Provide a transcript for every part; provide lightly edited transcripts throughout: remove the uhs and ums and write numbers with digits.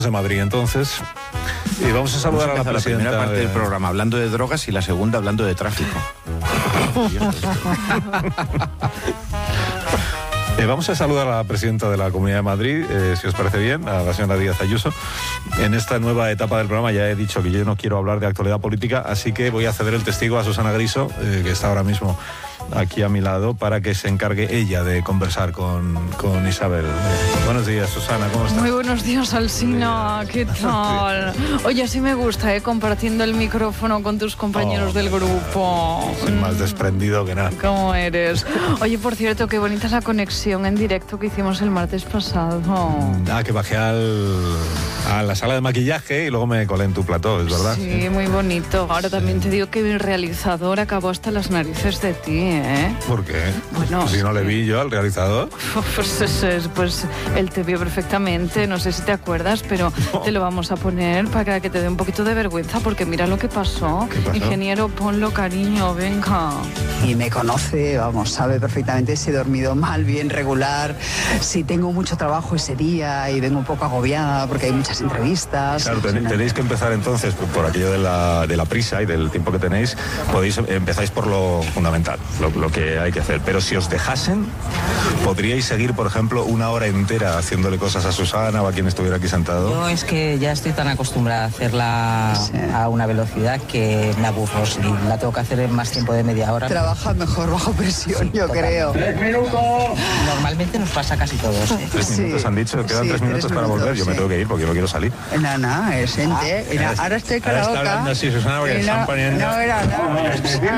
de Madrid, entonces, y vamos a saludar a la presidenta. La primera parte del programa hablando de drogas y la segunda hablando de tráfico. Vamos a saludar a la presidenta de la Comunidad de Madrid, si os parece bien, a la señora Díaz Ayuso. En esta nueva etapa del programa ya he dicho que yo no quiero hablar de actualidad política, así que voy a ceder el testigo a Susana Griso, que está ahora mismo aquí a mi lado, para que se encargue ella de conversar con Isabel. Buenos días, Susana, ¿cómo estás? Muy buenos días, Alsina, ¿qué tal? Oye, sí me gusta, compartiendo el micrófono con tus compañeros del grupo. Soy más desprendido que nada. ¿Cómo eres? Oye, por cierto, qué bonita la conexión en directo que hicimos el martes pasado. Que bajé a la sala de maquillaje y luego me colé en tu plató, ¿es verdad? Sí, muy bonito. Ahora también te digo que mi realizador acabó hasta las narices de ti, ¿eh? ¿Por qué? Bueno, si no le vi yo al realizador. Pues él te vio perfectamente, no sé si te acuerdas, pero te lo vamos a poner para que te dé un poquito de vergüenza, porque mira lo que pasó. ¿Qué pasó? Ingeniero, ponlo, cariño, venga. Y me conoce, vamos, sabe perfectamente si he dormido mal, bien, regular, si tengo mucho trabajo ese día y vengo un poco agobiada porque hay muchas entrevistas. Claro, tenéis que empezar entonces por aquello de la prisa y del tiempo que tenéis. Empezáis por lo fundamental, lo que hay que hacer. Pero si os dejasen, podríais seguir, por ejemplo, una hora entera haciéndole cosas a Susana o a quien estuviera aquí sentado. Yo es que ya estoy tan acostumbrada a hacerla a una velocidad que me aburro. Si la tengo que hacer en más tiempo de media hora. Trabaja mejor bajo presión, sí, yo creo. 3 minutos. Normalmente nos pasa casi todos. 3 minutos han dicho, quedan 3 minutos para volver. Yo me tengo que ir porque yo no quiero salir. Nada, es gente. Ahora estoy Ahora está hablando así, Susana, porque están poniendo... No era nada.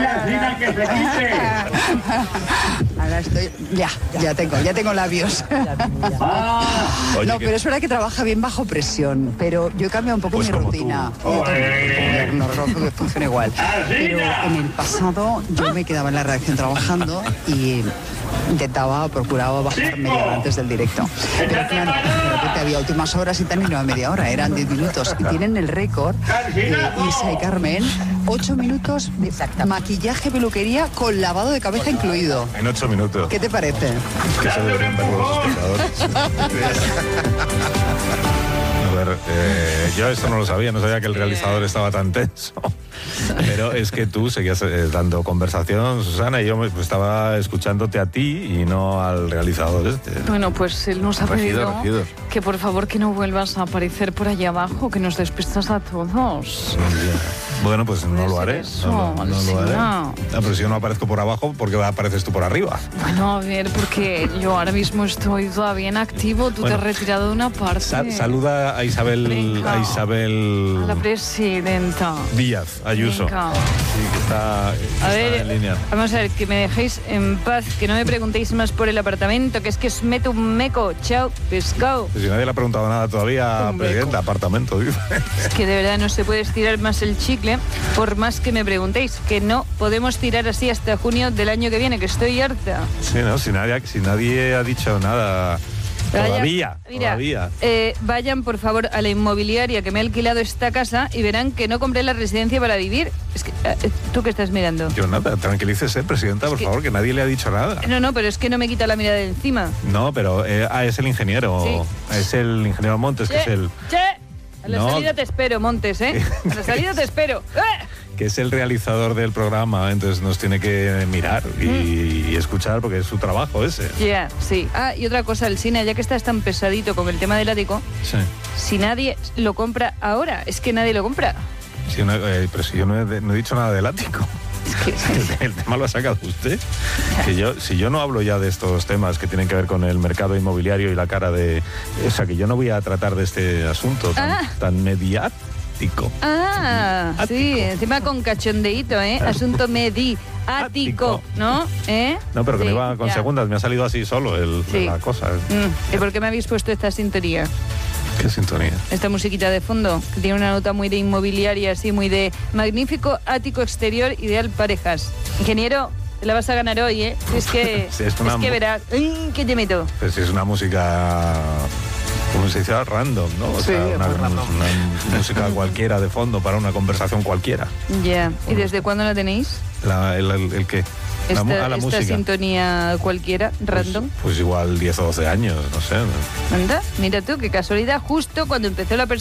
Ahora estoy... Ya tengo labios. Oye, no, pero es verdad que trabaja bien bajo presión, pero yo he cambiado un poco Pues mi como rutina. No creo que funcione igual. Pero en el pasado yo me quedaba en la redacción trabajando y procuraba bajar media hora antes del directo. Pero claro, de repente había últimas horas y tal y no a media hora, eran 10 minutos. Y tienen el récord de Isa y Carmen, 8 minutos de maquillaje, peluquería con lavado de cabeza incluido. En 8 minutos. ¿Qué te parece? Que se deberían ver los espectadores. A ver, yo esto no lo sabía, no sabía que el realizador estaba tan tenso. Pero es que tú seguías dando conversación, Susana, y yo estaba escuchándote a ti y no al realizador este. Bueno, pues él nos ha pedido Regido. que por favor que no vuelvas a aparecer por allá abajo, que nos despistas a todos. Bueno, pues no lo haré. No lo haré. No. Pero si yo no aparezco por abajo, ¿por qué apareces tú por arriba? Bueno, a ver, porque yo ahora mismo estoy todavía en activo, tú te has retirado de una parte. Saluda a Isabel. Venga. A la presidenta Díaz Ayuso. Venga. Sí, que está en línea. Vamos a ver, que me dejéis en paz, que no me preguntéis más por el apartamento, que es que os meto un meco. Chao, pescado. Pues si nadie le ha preguntado nada todavía, presidenta, apartamento, dice. Es que de verdad no se puede estirar más el chicle, por más que me preguntéis, que no podemos tirar así hasta junio del año que viene, que estoy harta. Sí, no, si nadie ha dicho nada. Todavía. Vayan por favor a la inmobiliaria que me ha alquilado esta casa y verán que no compré la residencia para vivir. Es que, ¿tú qué estás mirando? Yo nada, tranquilícese, presidenta, por favor, que nadie le ha dicho nada. No, pero es que no me quita la mirada de encima. No, pero es el ingeniero. Sí. Es el ingeniero Montes, que es el... A la salida te espero, Montes, ¿eh? A la salida te espero. Que es el realizador del programa, entonces nos tiene que mirar y escuchar porque es su trabajo ese. Ya, sí. Y otra cosa, el cine, ya que estás tan pesadito con el tema del ático, sí. Si nadie lo compra ahora, es que nadie lo compra. Sí, pero si yo no he dicho nada del ático. Es que el tema lo ha sacado usted. Que si yo no hablo ya de estos temas que tienen que ver con el mercado inmobiliario y la cara de... O sea, que yo no voy a tratar de este asunto tan mediático. Sí, encima con cachondeíto, asunto mediático, ¿no? No, pero que sí, me iba con segundas, me ha salido así solo la cosa. ¿Y por qué me habéis puesto esta sintonía? ¿Qué sintonía? Esta musiquita de fondo, que tiene una nota muy de inmobiliaria, así, muy de magnífico ático exterior, ideal parejas. Ingeniero, te la vas a ganar hoy, ¿eh? Es que, sí, es que verás. ¿Qué te meto? Pues es una música... Como se dice, random, ¿no? O sea, una música cualquiera de fondo para una conversación cualquiera. Ya. ¿Y desde cuándo la tenéis? ¿El qué? Esta música. sintonía cualquiera, random. Pues igual 10 o 12 años, no sé. Anda, mira tú, qué casualidad, justo cuando empezó la